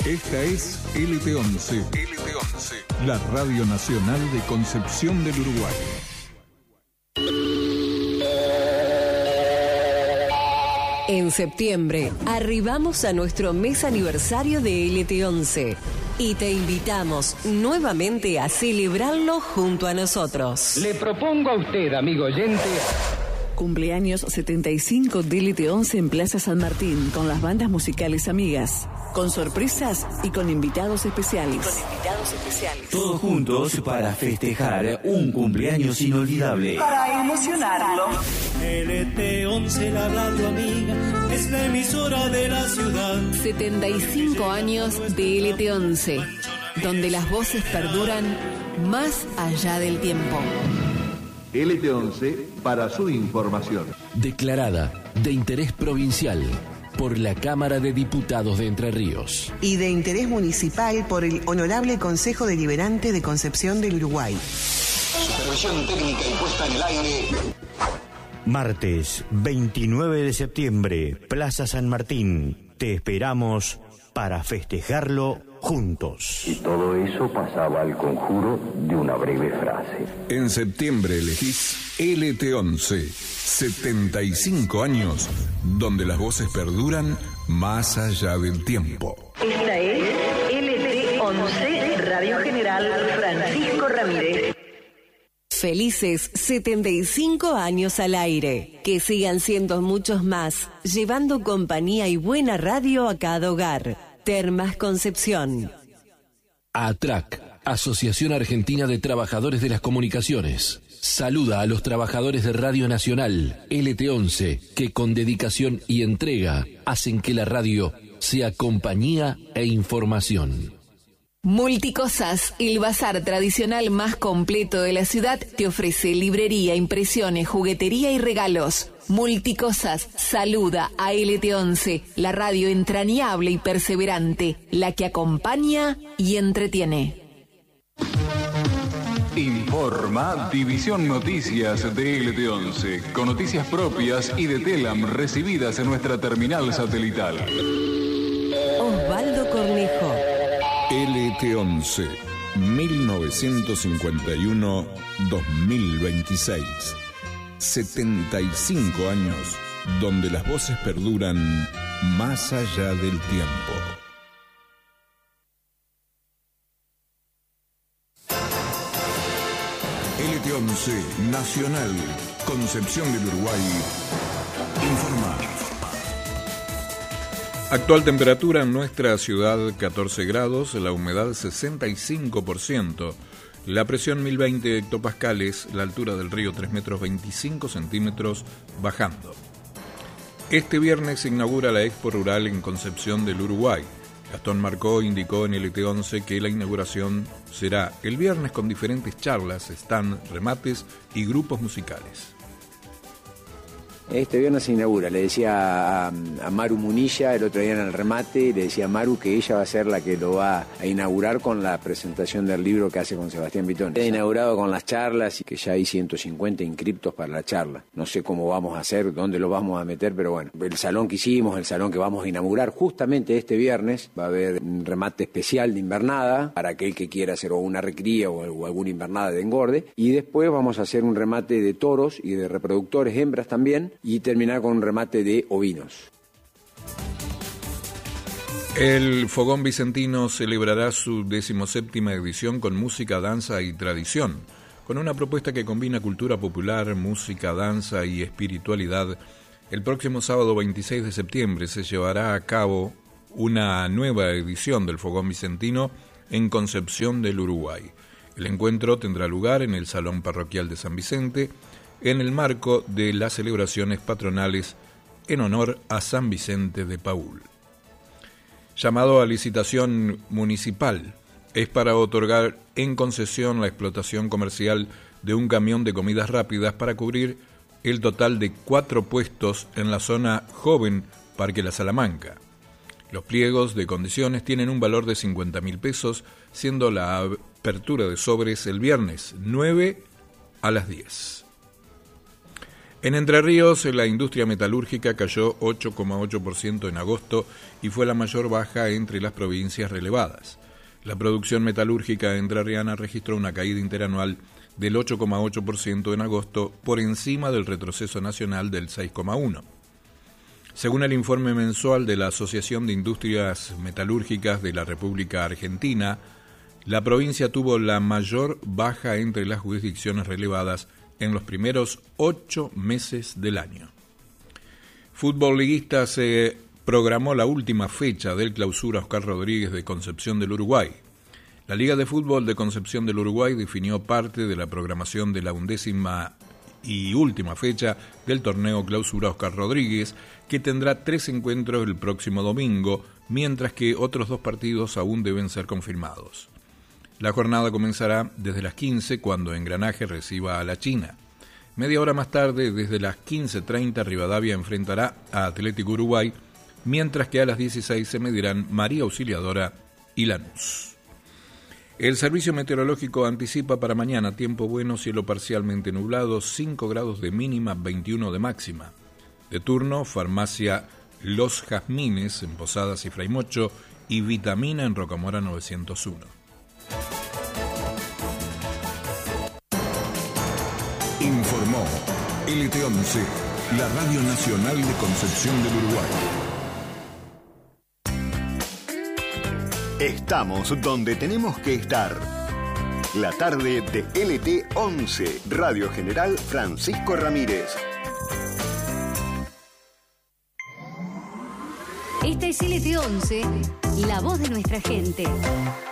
Esta es LT11. LT11. La Radio Nacional de Concepción del Uruguay. En septiembre, arribamos a nuestro mes aniversario de LT11 y te invitamos nuevamente a celebrarlo junto a nosotros. Le propongo a usted, amigo oyente... Cumpleaños 75 de LT11 en Plaza San Martín, con las bandas musicales amigas, con sorpresas y con invitados especiales. Todos juntos para festejar un cumpleaños inolvidable. Para emocionarlo. LT11, la radio amiga, es la emisora de la ciudad. 75 años de LT11, donde las voces perduran más allá del tiempo. LT11 para su información. Declarada de interés provincial por la Cámara de Diputados de Entre Ríos. Y de interés municipal por el Honorable Consejo Deliberante de Concepción del Uruguay. Supervisión técnica y puesta en el aire. Martes 29 de septiembre, Plaza San Martín. Te esperamos para festejarlo juntos. Y todo eso pasaba al conjuro de una breve frase. En septiembre elegís LT11, 75 años, donde las voces perduran más allá del tiempo. Esta es LT11, Radio General Francisco Ramírez. Felices 75 años al aire. Que sigan siendo muchos más, llevando compañía y buena radio a cada hogar. Termas Concepción. ATRAC, Asociación Argentina de Trabajadores de las Comunicaciones, saluda a los trabajadores de Radio Nacional, LT11, que con dedicación y entrega hacen que la radio sea compañía e información. Multicosas, el bazar tradicional más completo de la ciudad, te ofrece librería, impresiones, juguetería y regalos. Multicosas saluda a LT11, la radio entrañable y perseverante, la que acompaña y entretiene. Informa División Noticias de LT11, con noticias propias y de Telam recibidas en nuestra terminal satelital. Osvaldo Cornejo. LT11, 1951-2026. 75 años, donde las voces perduran más allá del tiempo. LT11, Nacional, Concepción del Uruguay, informa. Actual temperatura en nuestra ciudad 14 grados, la humedad 65%, la presión 1020 hectopascales, la altura del río 3 metros 25 centímetros bajando. Este viernes se inaugura la Expo Rural en Concepción del Uruguay. Gastón Marcó indicó en el LT11 que la inauguración será el viernes con diferentes charlas, stand, remates y grupos musicales. Este viernes se inaugura, le decía a Maru Munilla el otro día en el remate, le decía a Maru que ella va a ser la que lo va a inaugurar con la presentación del libro que hace con Sebastián Vitón. He inaugurado con las charlas y que ya hay 150 inscriptos para la charla. No sé cómo vamos a hacer, dónde lo vamos a meter, pero bueno, el salón que hicimos, el salón que vamos a inaugurar justamente este viernes, va a haber un remate especial de invernada para aquel que quiera hacer o una recría o alguna invernada de engorde, y después vamos a hacer un remate de toros y de reproductores hembras también, y terminar con un remate de ovinos. El Fogón Vicentino celebrará su 17ª edición con música, danza y tradición, con una propuesta que combina cultura popular, música, danza y espiritualidad. El próximo sábado 26 de septiembre se llevará a cabo una nueva edición del Fogón Vicentino en Concepción del Uruguay. El encuentro tendrá lugar en el Salón Parroquial de San Vicente, en el marco de las celebraciones patronales en honor a San Vicente de Paúl. Llamado a licitación municipal es para otorgar en concesión la explotación comercial de un camión de comidas rápidas para cubrir el total de 4 puestos en la zona joven Parque La Salamanca. Los pliegos de condiciones tienen un valor de 50.000 pesos, siendo la apertura de sobres el viernes 9 a las 10. En Entre Ríos, la industria metalúrgica cayó 8,8% en agosto y fue la mayor baja entre las provincias relevadas. La producción metalúrgica entrerriana registró una caída interanual del 8,8% en agosto, por encima del retroceso nacional del 6,1%. Según el informe mensual de la Asociación de Industrias Metalúrgicas de la República Argentina, la provincia tuvo la mayor baja entre las jurisdicciones relevadas en los primeros 8 meses del año. Fútbol liguista, se programó la última fecha del Clausura Oscar Rodríguez de Concepción del Uruguay. La Liga de Fútbol de Concepción del Uruguay definió parte de la programación de la 11ª y última fecha del torneo Clausura Oscar Rodríguez, que tendrá 3 encuentros el próximo domingo, mientras que otros 2 partidos aún deben ser confirmados. La jornada comenzará desde las 15, cuando Engranaje reciba a la China. Media hora más tarde, desde las 15:30, Rivadavia enfrentará a Atlético Uruguay, mientras que a las 16 se medirán María Auxiliadora y Lanús. El servicio meteorológico anticipa para mañana tiempo bueno, cielo parcialmente nublado, 5 grados de mínima, 21 de máxima. De turno, farmacia Los Jazmines en Posadas y Fraymocho y vitamina en Rocamora 901. Informó LT11, la Radio Nacional de Concepción del Uruguay. Estamos donde tenemos que estar. La tarde de LT11, Radio General Francisco Ramírez. Esta es LT11, la voz de nuestra gente.